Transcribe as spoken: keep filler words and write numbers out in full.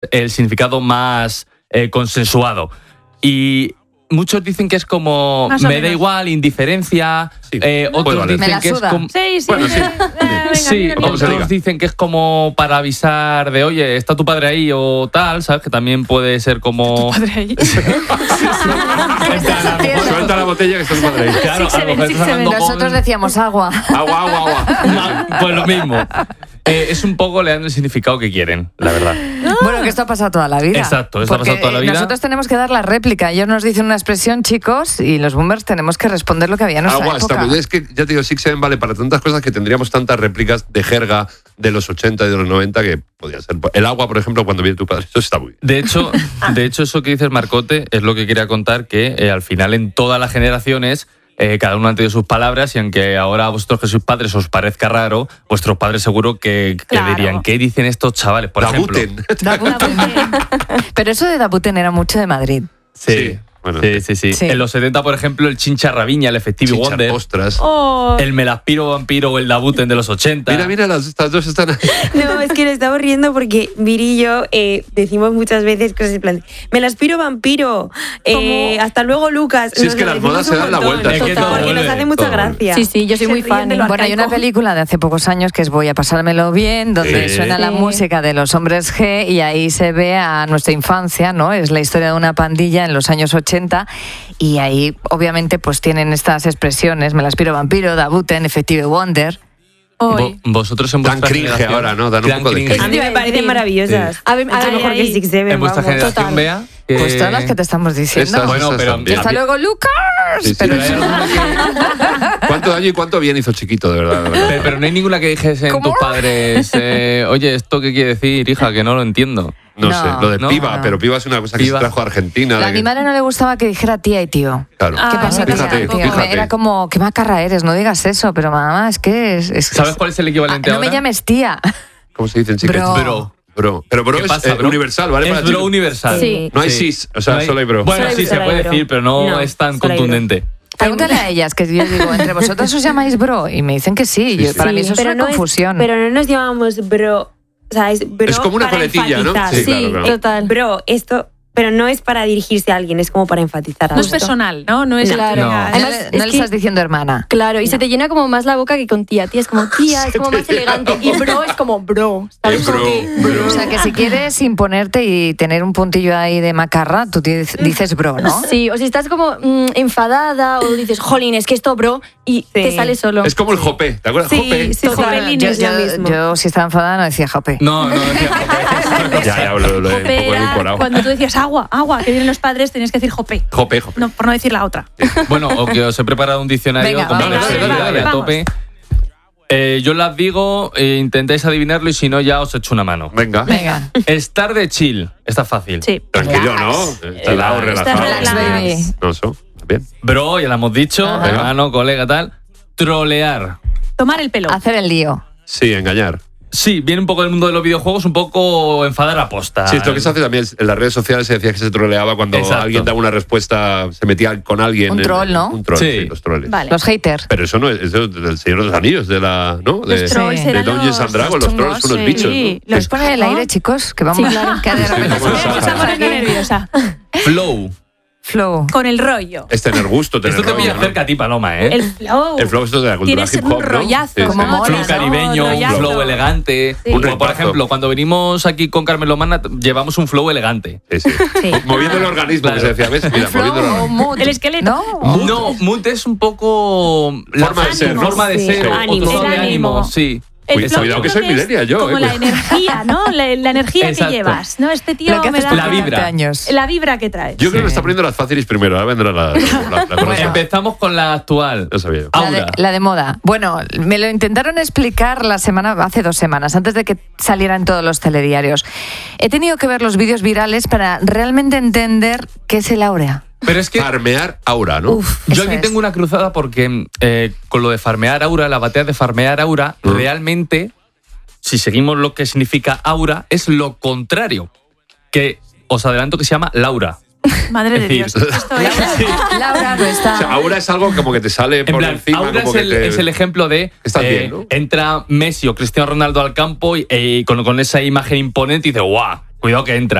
el significado más eh, consensuado. Y muchos dicen que es como Más o me da menos. igual, indiferencia. Sí, eh, otros valer. dicen Me la que es suda. como. Sí, sí. Bueno, sí. eh, venga, Sí, mira, mira. Como se diga. otros dicen que es como para avisar de, oye, está tu padre ahí o tal, ¿sabes? Que también puede ser como. Padre ahí. Suelta la botella que está tu padre ahí. Claro, Sí, a lo mejor sí, estás se ve. hablando con- Nosotros decíamos agua. Agua, agua, agua. Pues lo mismo. Eh, es un poco le dan el significado que quieren, la verdad. Bueno, que esto ha pasado toda la vida. Exacto, esto ha Porque pasado toda la vida. Nosotros tenemos que dar la réplica. Ellos nos dicen una expresión, chicos, y los boomers tenemos que responder lo que había en nuestra Agua, época. está muy- es que ya te digo, Six Seven vale para tantas cosas que tendríamos tantas réplicas de jerga de los ochenta y de los noventa que podía ser. El agua, por ejemplo, cuando viene tu padre, eso está muy bien. De hecho, de hecho, eso que dices, Marcote, es lo que quería contar, que eh, al final en todas las generaciones eh, cada uno ha tenido sus palabras y aunque ahora a vosotros que sois padres os parezca raro, vuestros padres seguro que, que Claro. dirían, ¿qué dicen estos chavales? Por ejemplo. Dabuten. Dabuten. Pero eso de Dabuten era mucho de Madrid. Sí, Sí, bueno. sí, sí, sí. Sí. En los setenta, por ejemplo, el Chincharraviña, el Effective Chicha, Wonder, ostras. Oh, el Melaspiro Vampiro o el Dabuten de los ochenta. Mira, mira, las, estas dos están ahí. No, es que nos estamos riendo porque Viri y yo eh, decimos muchas veces cosas en plan, me las piro vampiro, eh, hasta luego Lucas. Si es Nos que lo las decimos modas un se dan la montón, vuelta. Es que todo porque nos vuelve, hace mucha todo vuelve. gracia. sí, sí, yo soy Se muy ríen fan. de lo Bueno, hay una arcaico. película de hace pocos años que es Voy a pasármelo bien, donde Sí. suena la Sí. música de los Hombres G y ahí se ve a nuestra infancia, ¿no? Es la historia de una pandilla en los años ochenta y ahí obviamente pues tienen estas expresiones, me las piro vampiro, Dabuten, Effective Wonder. Hoy. Vo- vosotros en Dan vuestra cringe generación- ahora, ¿no? Dan un Dan poco de cringe. A mí me parecen maravillosas. A ver, a Mucho ver, mejor ahí. que Six Seven, En vuestra vamos. generación, total. Bea, que- Pues todas las que te estamos diciendo. Esas, Bueno, esas pero- también. Hasta luego, Lucas. Sí, sí, Pero sí. eso- ¿Cuánto daño y cuánto bien hizo chiquito, de verdad? de verdad. Pero, pero no hay ninguna que dijese en ¿Cómo? tus padres, eh, oye, ¿esto qué quiere decir, hija? Que no lo entiendo. No, No, sé, lo de no, piba, no. pero piba es una cosa que Piba. se trajo a Argentina. A de mi que- madre no le gustaba que dijera tía y tío. Claro. Ah, ¿Qué pasa, no, tía? fíjate, Tío, fíjate. Era como, qué macarra eres, no digas eso, pero mamá, es que es... es- ¿Sabes es- cuál es el equivalente Ah, no ahora? me llames tía. ¿Cómo se dice en chicas? Bro. Bro. Bro. Pero bro ¿Qué es pasa, eh, bro? universal, ¿vale? Es Para bro chicos. universal. Sí. No hay Sí. cis, o sea, No hay- solo hay bro. Bueno, Solo hay- sí se solo hay puede bro. decir, pero no, No, es tan solo hay bro. contundente. Pregúntale a ellas, que yo digo, entre vosotros os llamáis bro, y me dicen que sí. Sí, Yo- sí. Para Sí, mí eso es pero una no confusión. pero no nos llamamos bro. O sea, es bro Es como una para coletilla, ¿no? enfatizar. Sí, Sí, claro, claro. total. Bro, esto, pero no es para dirigirse a alguien, es como para enfatizar. No es algo. personal, ¿no? No es No. claro. No. no Además, le, es no le que- estás diciendo hermana. Claro, y se te llena como más la boca que con tía. Tía es como tía, es como más elegante. Y bro es como bro. ¿Sabes? Eh, Como bro, que- bro. O sea, que si quieres imponerte y tener un puntillo ahí de macarra, tú di- dices bro, ¿no? Sí, o si estás como mm, enfadada o dices, jolín, es que esto, bro, y te sale solo. Es como el jope, ¿te acuerdas? Sí, Jope. sí, Total. Jopelín Yo, es lo yo- mismo. yo, si estaba enfadada, no decía jope. No, no, decía, Ya, ya, lo, lo he un Jope poco era edulcorado. cuando tú decías agua, agua, que vienen los padres, tenías que decir jope. Jope, jope. No, por no decir la otra. Bueno, o que os he preparado un diccionario Venga, con vamos, varias dale, seguidas, dale, dale, a vamos. tope. Eh, yo las digo, eh, intentáis adivinarlo y si no ya os echo una mano. Venga. Venga. Estar de chill, está fácil. Sí. Tranquilo, ¿no? Relajado, Relax. relajado. Relax, baby. No, eso. Bien. Bro, ya lo hemos dicho, Ajá. hermano, colega, tal. Trolear. Tomar el pelo. Hacer el lío. Sí, engañar. Sí, viene un poco del mundo de los videojuegos, un poco enfadar a posta. Sí, esto que se hace también en las redes sociales se decía que se troleaba cuando Exacto. alguien daba una respuesta, se metía con alguien. Un en- troll, ¿no? Un troll, Sí. sí, los troles. Vale. Los haters. Pero eso no es, eso es del Señor de los Anillos, de la, ¿no? De, Los trolls Sí. eran de Dungeons los- and Dragons, los trolls son unos sí. bichos, ¿no? Los ¿Nos ponen el aire, chicos? Que vamos Sí, claro. que de repente Sí, sí, se sí. Se está poniendo nerviosa. Flow. Flow. Con el rollo. Es tener gusto, tener Esto te rollo, pilla ¿no? cerca a ti, Paloma, ¿eh? El flow. El flow esto es de la cultura Tienes hip un hop, ¿no? rollazo. Sí, Como sí. mola, Flow ¿no? caribeño, un Rollazo. flow elegante. Sí. Como Un por repazo. ejemplo, cuando venimos aquí con Carmen Lomana, llevamos un flow elegante. Sí, sí. Sí. Moviendo el organismo, Claro. que se decía, ¿ves? Mira, Flow moviendo el o organismo. mood. El esqueleto. ¿No? No, mood es un poco la Forma de ser, ¿no? forma de Sí. ser, o Ánimo. tu estado de El ánimo, ánimo. sí. El Cuidado, flow cuidado yo que creo soy millennial yo, Como eh, la cuidado. energía, ¿no? La, la energía Exacto. que llevas, ¿no? Este tío Lo que me haces da tú La con vibra. veinte años. la vibra que traes. Yo creo que Sí. me está poniendo las fáciles primero, ahora vendrá la, la, la, la cosa. Empezamos con la actual. Ya sabía yo. La de, Aura. la de moda. Bueno, me lo intentaron explicar la semana, hace dos semanas, antes de que salieran todos los telediarios. He tenido que ver los vídeos virales para realmente entender qué es el áurea. Pero es que Farmear aura, ¿no? Uf, yo eso aquí es. tengo una cruzada porque eh, con lo de farmear aura, la batea de farmear aura, Mm. realmente, si seguimos lo que significa aura, es lo contrario. Que os adelanto que se llama Laura. Madre Es de decir, Dios. Esto es... Laura no está. O sea, aura es algo como que te sale En por plan, encima. Aura como es que el, te- es el ejemplo de eh, Estás bien, ¿no? entra Messi o Cristiano Ronaldo al campo y eh, con, con esa imagen imponente y dice, ¡guau! Cuidado que entra.